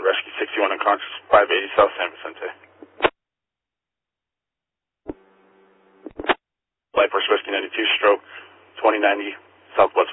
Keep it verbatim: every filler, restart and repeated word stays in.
Rescue sixty-one unconscious, five eighty South San Vicente. Light Force Rescue ninety-two, stroke twenty ninety, Southwest